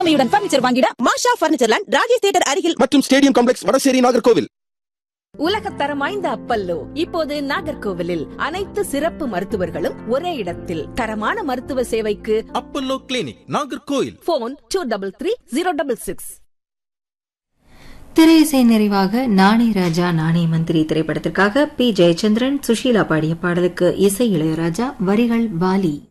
Furniture வாங்கிட மாஷா furniture land Rajesh theatre அருகில் மற்றும் ஸ்டேடியம் காம்ப்ளெக்ஸ் வடசேரி நாகர்கோவில். உலகத்தரம் வாய்ந்த அப்பல்லோ இப்போது நாகர்கோவிலில் அனைத்து சிறப்பு மருத்துவர்களும் ஒரே இடத்தில் தரமான மருத்துவ சேவைக்கு அப்பல்லோ கிளினிக் நாகர்கோவில். போன் 233066. திரையிசை நிறைவாக நானே ராஜா நானே மந்திரி திரைப்படத்திற்காக பி ஜெயச்சந்திரன் சுஷீலா பாடிய பாடலுக்கு இசை இளையராஜா, வரிகள் வாலி.